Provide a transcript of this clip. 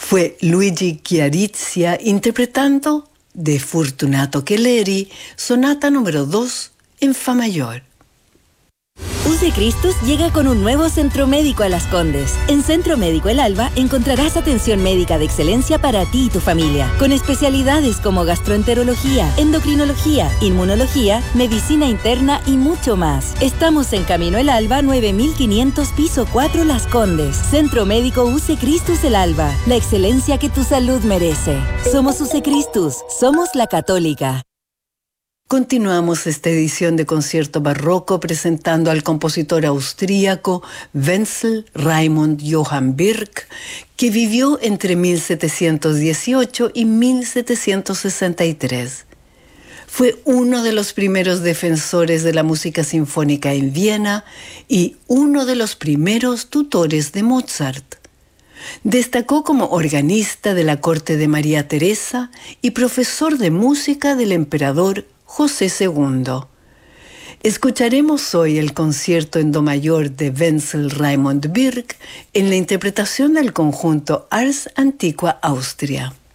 Fue Luigi Chiarizia interpretando de Fortunato Cheleri, sonata número 2 en fa mayor. UC Cristus llega con un nuevo centro médico a Las Condes. En Centro Médico El Alba encontrarás atención médica de excelencia para ti y tu familia, con especialidades como gastroenterología, endocrinología, inmunología, medicina interna y mucho más. Estamos en Camino El Alba, 9500, piso 4, Las Condes. Centro Médico UC Cristus El Alba, la excelencia que tu salud merece. Somos UC Cristus, somos la católica. Continuamos esta edición de Concierto Barroco presentando al compositor austríaco Wenzel Raimund Johann Birck, que vivió entre 1718 y 1763. Fue uno de los primeros defensores de la música sinfónica en Viena y uno de los primeros tutores de Mozart. Destacó como organista de la corte de María Teresa y profesor de música del emperador José II. Escucharemos hoy el concierto en do mayor de Wenzel Raimund Birck en la interpretación del conjunto Ars Antiqua Austria.